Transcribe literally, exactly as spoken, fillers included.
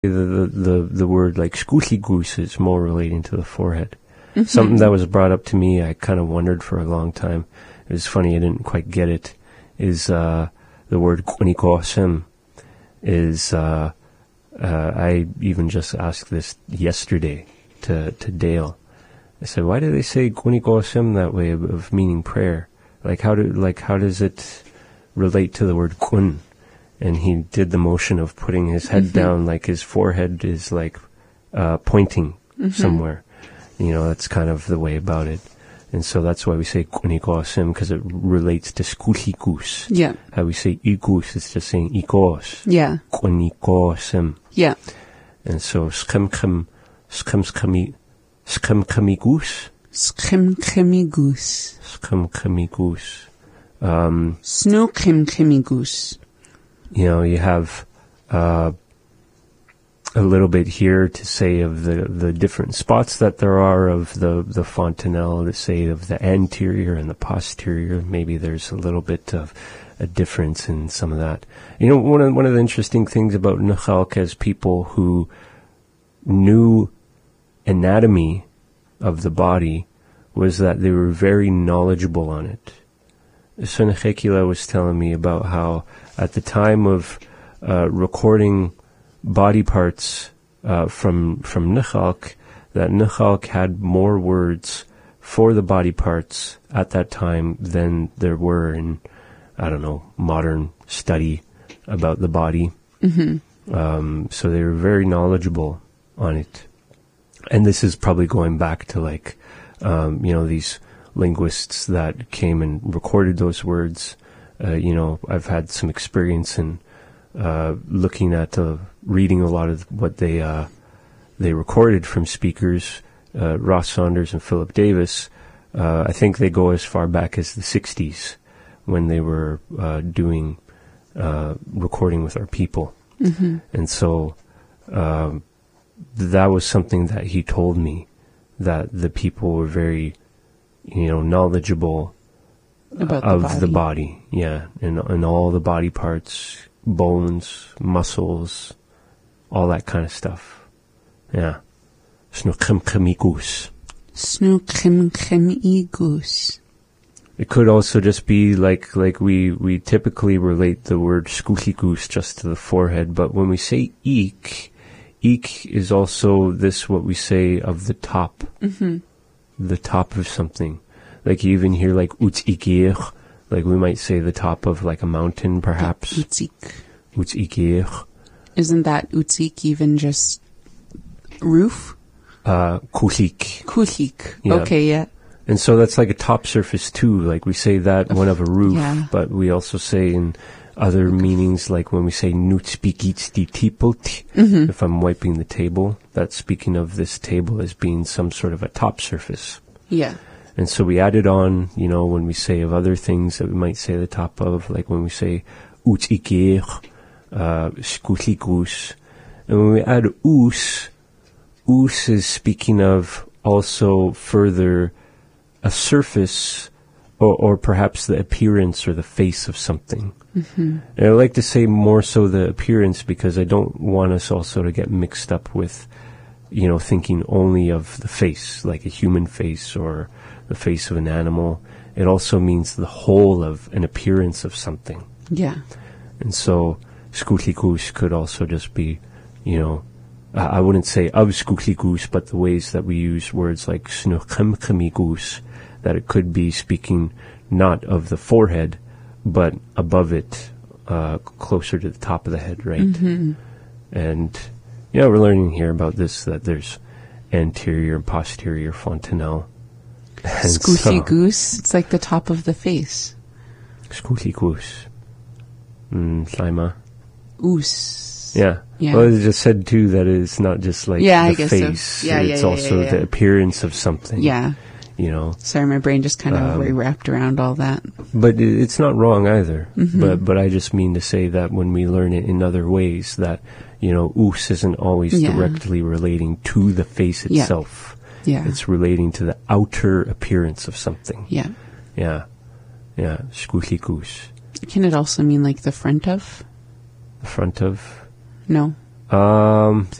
the, the, the, the word like skúchligus is more relating to the forehead. Mm-hmm. Something that was brought up to me, I kind of wondered for a long time. It was funny, I didn't quite get it, is uh, the word kunikosem is, uh, uh, I even just asked this yesterday to, to Dale. I said, why do they say kunikosem that way of, of meaning prayer? Like how do, like how does it relate to the word kun? And he did the motion of putting his head mm-hmm. down, like his forehead is like uh, pointing mm-hmm. somewhere. You know, that's kind of the way about it. And so that's why we say kunikosem, because it relates to skúchligus. Yeah. How we say ikus, it's just saying ikos. Yeah. Kunikosem. Yeah. And so skemkem, skemskemi, skemkemigus. Skemkemigus. Skemkemigus. Um, Snokemkemigus. You know, you have uh, a little bit here to say of the, the different spots that there are of the, the fontanelle, to say of the anterior and the posterior. Maybe there's a little bit of a difference in some of that. You know, one of, one of the interesting things about Nachalk as people who knew anatomy of the body was that they were very knowledgeable on it. Sonechekila was telling me about how at the time of uh, recording body parts uh, from from Nachalk, that Nachalk had more words for the body parts at that time than there were in, I don't know, modern study about the body. Mm-hmm. Um, so they were very knowledgeable on it. And this is probably going back to like, um, you know, these linguists that came and recorded those words. Uh, you know, I've had some experience in uh, looking at, uh, reading a lot of what they uh, they recorded from speakers, uh, Ross Saunders and Philip Davis. Uh, I think they go as far back as the sixties when they were uh, doing uh, recording with our people. Mm-hmm. And so um, that was something that he told me, that the people were very, you know, knowledgeable About of the body. the body, yeah, and and all the body parts, bones, muscles, all that kind of stuff, yeah. Snukemkemigus. Snukemkemigus. It could also just be like like we we typically relate the word skúchligus just to the forehead, but when we say eek, eek is also this what we say of the top. Mm-hmm. The top of something. Like you even hear like utzikir, like we might say the top of like a mountain perhaps. Utzik. Utzikir. Isn't that utzik even just roof? Uh, kuchik. Kuchik. Yeah. Okay, yeah. And so that's like a top surface too, like we say that one of a roof, yeah. but we also say in other meanings, like when we say nutspikitsti tipot, mm-hmm. if I'm wiping the table, that's speaking of this table as being some sort of a top surface. Yeah. And so we added on, you know, when we say of other things that we might say the top of, like when we say utzikir, uh, skúchligus. And when we add us, us is speaking of also further a surface or, or perhaps the appearance or the face of something. Mm-hmm. And I like to say more so the appearance because I don't want us also to get mixed up with, you know, thinking only of the face, like a human face or the face of an animal. It also means the whole of an appearance of something. Yeah. And so skúchligus could also just be, you know, uh, I wouldn't say of skúchligus, but the ways that we use words like snukemkemigus, that it could be speaking not of the forehead, but above it, uh, closer to the top of the head, right? Mm-hmm. And, you know, we're learning here about this, that there's anterior and posterior fontanelle. Skúchligus, so, it's like the top of the face. Skúchligus. Mm, Slaima. Us. Yeah. Yeah. Well, it just said, too, that it's not just like yeah, the I guess face. So. Yeah, it's yeah, also yeah, yeah. the appearance of something. Yeah. You know. Sorry, my brain just kind of um, wrapped around all that. But it's not wrong either. Mm-hmm. But but I just mean to say that when we learn it in other ways, that, you know, us isn't always yeah. directly relating to the face itself. Yeah. It's relating to the outer appearance of something. Yeah. Yeah. Yeah. Skúchligus. Can it also mean like the front of? The front of? No. Um,